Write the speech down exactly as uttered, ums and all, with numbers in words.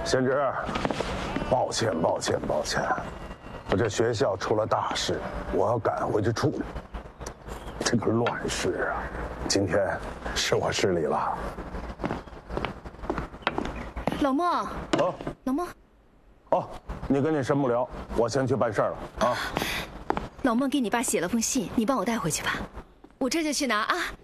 贤侄，抱歉，抱歉，抱歉，我这学校出了大事，我要赶回去处理。这个乱世啊，今天是我失礼了。 老莫， 啊， 老莫， 哦，你跟你申不了，我先去办事了啊。 老莫给你爸写了封信，你帮我带回去吧。我这就去拿啊。